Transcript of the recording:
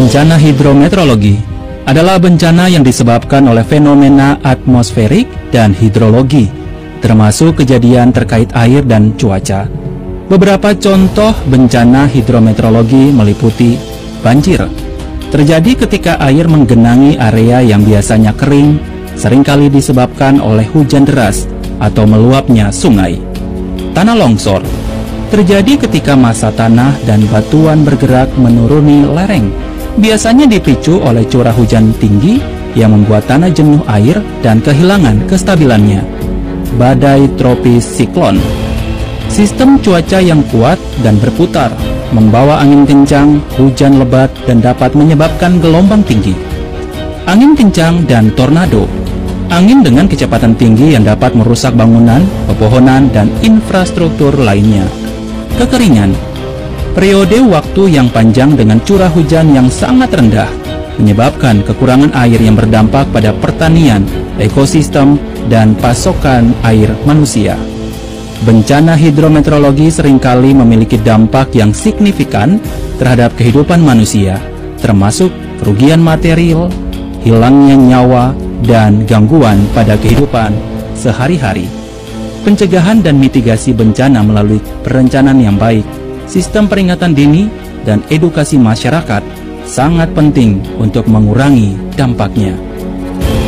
Bencana hidrometeorologi adalah bencana yang disebabkan oleh fenomena atmosferik dan hidrologi, termasuk kejadian terkait air dan cuaca. Beberapa contoh bencana hidrometeorologi meliputi banjir. Terjadi ketika air menggenangi area yang biasanya kering, seringkali disebabkan oleh hujan deras atau meluapnya sungai. Tanah longsor terjadi ketika massa tanah dan batuan bergerak menuruni lereng, biasanya dipicu oleh curah hujan tinggi yang membuat tanah jenuh air dan kehilangan kestabilannya. Badai tropis siklon, sistem cuaca yang kuat dan berputar, membawa angin kencang, hujan lebat, dan dapat menyebabkan gelombang tinggi. Angin kencang dan tornado, angin dengan kecepatan tinggi yang dapat merusak bangunan, pepohonan, dan infrastruktur lainnya. Kekeringan, periode waktu yang panjang dengan curah hujan yang sangat rendah, menyebabkan kekurangan air yang berdampak pada pertanian, ekosistem, dan pasokan air manusia. Bencana hidrometeorologi seringkali memiliki dampak yang signifikan terhadap kehidupan manusia, termasuk kerugian material, hilangnya nyawa, dan gangguan pada kehidupan sehari-hari. Pencegahan dan mitigasi bencana melalui perencanaan yang baik, sistem peringatan dini, dan edukasi masyarakat sangat penting untuk mengurangi dampaknya.